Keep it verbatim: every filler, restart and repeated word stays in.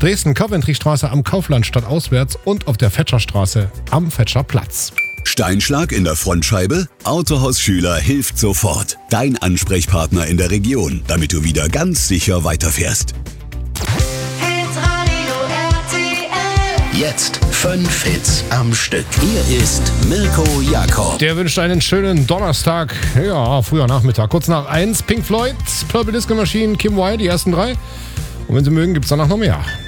Dresden, Coventrystraße am Kauflandstadt auswärts und auf der Fetscherstraße am Fetscherplatz. Steinschlag in der Frontscheibe? Autohaus Schüler hilft sofort. Dein Ansprechpartner in der Region, damit du wieder ganz sicher weiterfährst. Hitradio R T L. Jetzt fünf Hits am Stück. Hier ist Mirko Jakob. Der wünscht einen schönen Donnerstag. Ja, früher Nachmittag. Kurz nach eins, Pink Floyd, Purple Disco Machine, Kim Wilde, die ersten drei. Und wenn Sie mögen, gibt es danach noch mehr.